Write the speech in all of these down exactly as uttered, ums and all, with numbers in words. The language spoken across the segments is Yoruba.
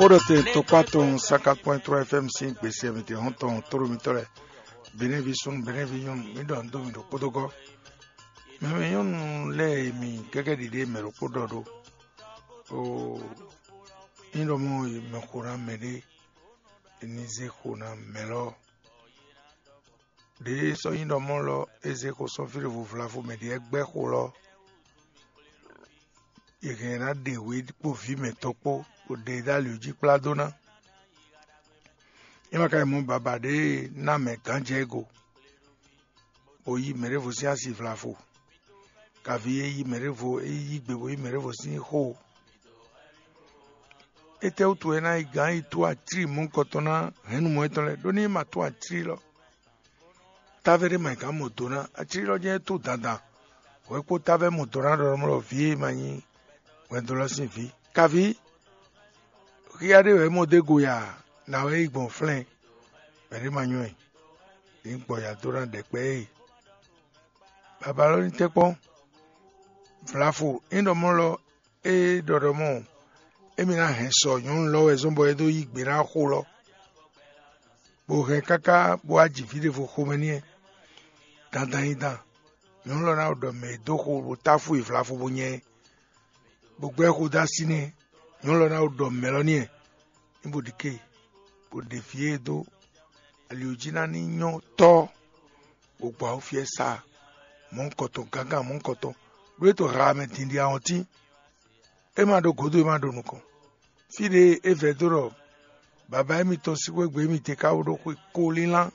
Podote topaton saka point trois F M cinq P C M T honton toro mitore benevision benevision mi don do mi do podogo me yon le mi gege dide me ro pododo o indo mo me khona mede enize khona melo de so indo mo lo eze ko so fire vo vla vo me de egbe kho lo yegena de we po vi me topo o de da luji pladona ima kai mo baba de na me kanjego o yi merevo si asi vlafo ka vi yi merevo e yi gbebo yi merevo si ho ete utu ena igan itu atri mon kotona henu mo etole doni ma tu atri lo tavere ma ka motona atri lo je tu dada we ko tave motora ro mo vi mani wendolo si vi ka vi riade we mo de goya na we igbon flen bere manyo e ngbo ya doran de pe baba lo ni tepo flafo indo mo lo e doromo emi na hen so yun lo e zombo e do igbera ho lo bo he kaka bo aji vide fo khomeni dandan ida yun lo na do me do ho bo tafu e flafo bo nye gbogbo e ko da sini yun lo na do meloni ibo dike bo defie do aliojina ni nyo to gbogbo a fi esa mon koto gaga mon koto reto rame tindi a onti e ma do godo e ma do nuko fide e vedoro baba mi to si gbegbe mi te ka odo ko linla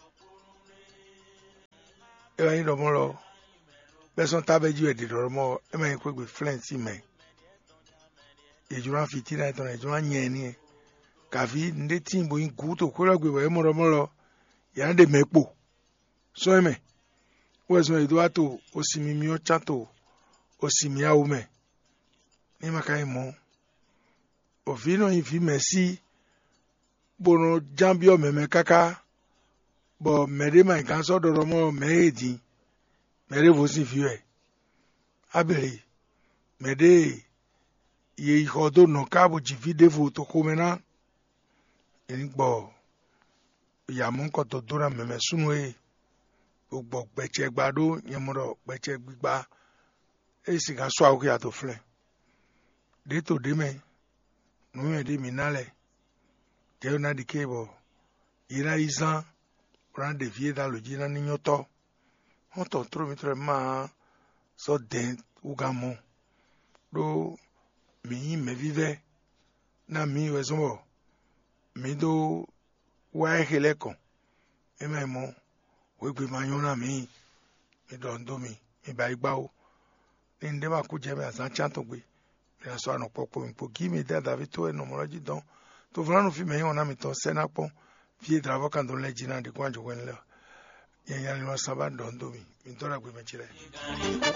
e wa yin do mo lo person tabeju e de do mo e ma yin gbegbe friend si me e jura fitina to e jura nyen ni kavi nde timbo yin guto ko lo gbe we mo mo lo ya de mepo so eme wezo eduato osimimi o chato osimia ume ni makai mo ovino infi merci bono jambio meme kaka bo mede mai kan so do mo meedi mere vosi fiwe abele mede ye ihodo no kabo jivide foto komena enigbo ya mon ko to dora meme sunu e gbogbo gbeche gbado yemoro gbeche gbigba e si ga so awuki ato fle de to de me no me de minale ke na dikebo ira izan ran de vie da lojina ni nyoto on to tro mi tre ma so den ugamo do mi me vive na mi wezo mi do wa heleko e me mo we gbe manyona mi mi don do mi mi ba igba o nde ma ku je me asan chanto gbe mi aso anu popo mi po gi mi da david to enomology don to vranu fi me yon na mi to senapo vie dravo kan don legina de kwanjo wen le yen yan lo saba don do mi mi to ra gbe me chire